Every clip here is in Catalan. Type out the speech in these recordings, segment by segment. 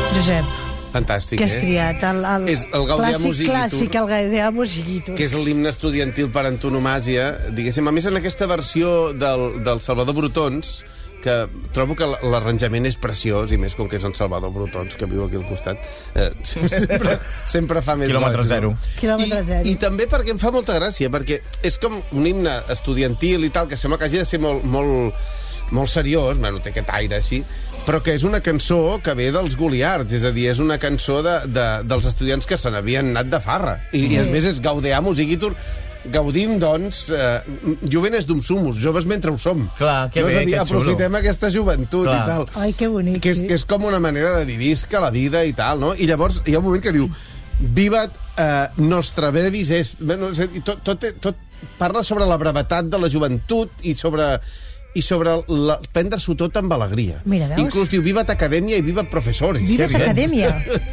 Josep. Fantàstic, que has triat? És el Gaudià Music clàssic, el Gaudià Music, que és l'himne estudiantil per antonomàsia, diguéssim. A més, en aquesta versió del Salvador Brotons, que trobo que l'arranjament és preciós, i més com que és en Salvador Brotons, que viu aquí al costat, sempre fa més Quilòmetre zero. I també perquè em fa molta gràcia, perquè és com un himne estudiantil i tal, que sembla que hagi de ser molt seriós, bueno, té aquest aire així, però que és una cançó que ve dels goliards, és a dir, és una cançó dels estudiants que se n'havien anat de farra. I a més és Gaudià Musiquitur. Gaudim, doncs, jóvenes dum sumus, joves mentre ho som. Clar, que bé, és a dir, que xulo. aprofitem aquesta joventut i tal. Ai, que bonic. Que és com una manera de dir, visca la vida i tal, no? I llavors hi ha un moment que diu Vivat nostra brevis est... Tot parla sobre la brevetat de la joventut i sobre prendre-s'ho tot amb alegria. Mira, veus? Inclús diu Vivat Acadèmia i Vivat Professores. Vivat Acadèmia.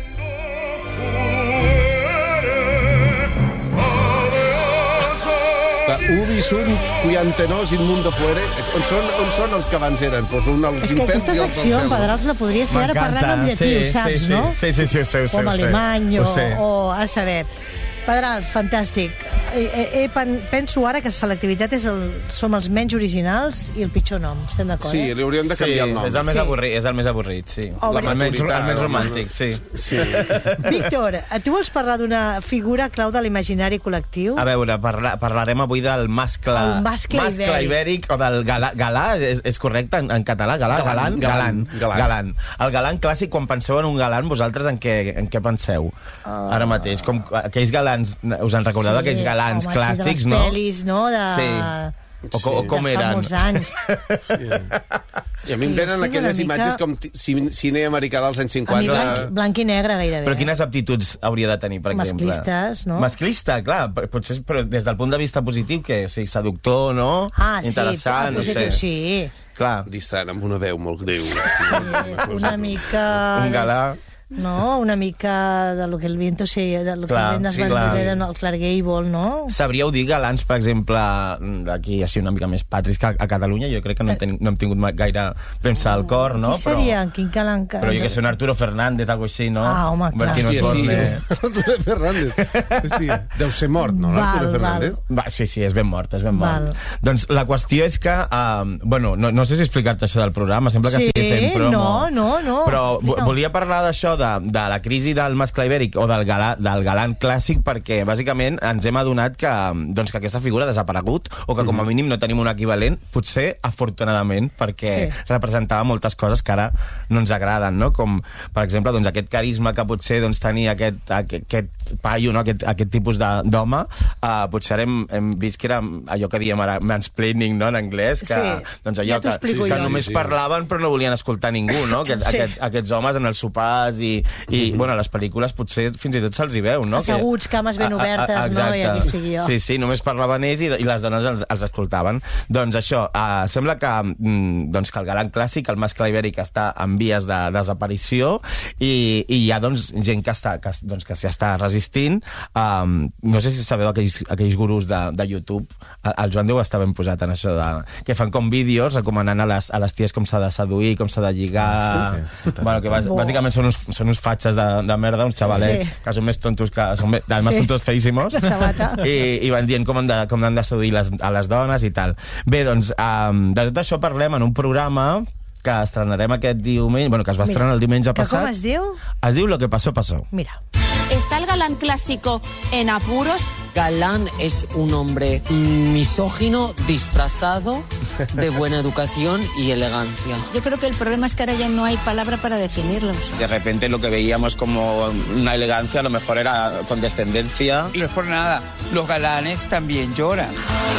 Ubi sunt cuiantenos in mundo fuere. On són els que abans eren? Pues un als És que infers aquesta i l'altre secció al en cel. Pedrals la podria fer ara parlant en llatí, ho saps, no? Sí, O en alemany, o a saber. Pedrals, fantàstic. Penso ara que selectivitat som els menys originals i el pitjor nom, estem d'acord, Sí, li hauríem de canviar el nom. És el més avorrit, sí. Home, El menys romàntic, sí. Víctor, tu vols parlar d'una figura clau de l'imaginari col·lectiu? A veure, parlarem avui del mascle... El mascle ibèric, o del galà, és correcte en català? Galant. El galant clàssic, quan penseu en un galant, vosaltres en què penseu? Ara mateix, com aquells galants, us en recordeu d'aquells galants clàssics, no? De les pel·lis, no? Sí. O com eren? Fa molts anys. I a mi em venen aquelles imatges com cine americà dels anys 50. A mi blanc i negre, gairebé. Però quines aptituds hauria de tenir, per exemple? Masclistes, no? Masclista, clar. Potser, però des del punt de vista positiu, que o sigui, seductor, no? Interessant, no sé. Sí. Clar. Distant, amb una veu molt greu. Una mica... Un galà... No, una mica de lo que el viento se... de lo que el vent es va dir del Clark Gable, no? Sabríeu dir galants, per exemple, d'aquí, així una mica més patris, que a Catalunya jo crec que no hem tingut gaire premsa al cor, no? Qui seria? Quin galant? Però jo que sé, un Arturo Fernández, algo així, no? Ah, home, clar. Arturo Fernández. Hòstia, deu ser mort, no, l'Arturo Fernández? Sí, és ben mort, és ben mort. Doncs la qüestió és que, bueno, no sé si explicar-te això del programa, sembla que estigui fent promo. No. Però volia parlar d'això, de la crisi del mascle ibèric o del galant clàssic, perquè bàsicament ens hem adonat que aquesta figura ha desaparegut, o que com a mínim no tenim un equivalent, potser afortunadament, perquè representava moltes coses que ara no ens agraden, no? Com per exemple aquest carisma que potser tenia aquest paio, no? aquest tipus d'home, potser hem vist que era allò que diem ara mansplaining, no? En anglès, que allò que només parlaven però no volien escoltar ningú, no? Aquests homes en els sopars i bueno, a les pel·lícules potser fins i tot se'ls hi veu, no? Asseguts, cames ben obertes, no? I aquí estic jo. Sí, només parlaven ells i les dones els escoltaven. Doncs això, sembla que el galant clàssic, el mascle ibèric, està en vies de desaparició i hi ha gent que s'hi està resistint. No sé si sabeu aquells gurus de YouTube, el Joan Déu està ben posat en això, que fan com vídeos recomanant a les ties com s'ha de seduir, com s'ha de lligar... Bueno, que bàsicament són uns fatxes de merda, uns xavalets que són més tontos que... Además són tots feíssimos i van dient com han de seduir a les dones i tal. Bé, doncs, de tot això parlem en un programa que estrenarem aquest diumenge, bueno, que es va estrenar el diumenge passat. Com es diu? Es diu Lo que pasó, pasó. Mira. ¿Está el galán clásico en apuros? Galán es un hombre misógino disfrazado de buena educación y elegancia. Yo creo que el problema es que ahora ya no hay palabra para definirlos. De repente lo que veíamos como una elegancia a lo mejor era condescendencia. Y no es por nada, los galanes también lloran.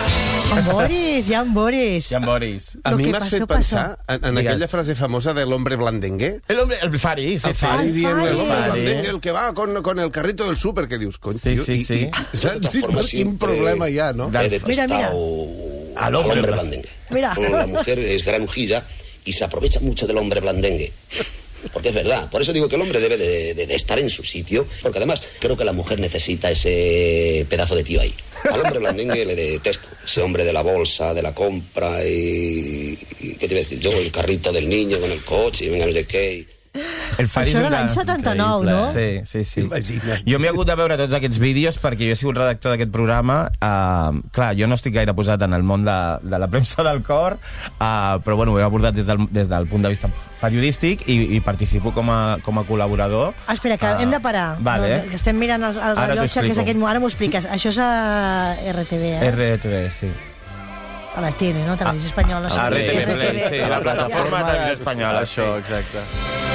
Jan Boris. A mi m'has fet pensar en aquella frase famosa de l'hombre blandengue. El Fari, sí. El Fari dient el blandengue, el que va con el carrito del súper, que dius, cony, tio, sí. Saps quin problema hi ha, no? He detestado al hombre blandengue. Mira. La mujer es granujilla y se aprovecha mucho del hombre blandengue. Porque es verdad, por eso digo que el hombre debe de estar en su sitio, porque además creo que la mujer necesita ese pedazo de tío ahí. Al hombre blandengue le detesto, ese hombre de la bolsa, de la compra y ¿qué te iba a decir? Yo el carrito del niño con el coche y venga no sé qué. El Fari Això és era l'any 79, no? Sí. Imagina't. Jo m'he hagut de veure tots aquests vídeos perquè jo he sigut redactor d'aquest programa. Clar, jo no estic gaire posat en el món de la premsa del cor, però bueno, ho he abordat des del punt de vista periodístic i participo com a col·laborador. Espera, que hem de parar. Vale. No, que estem mirant el rellotge, que és aquest... Ara m'ho expliques. Això és a RTV, eh? RTV, sí. A la tele, no? Televisió Espanyola. RTV Play, sí, la plataforma de Televisió Espanyola. Això, exacte.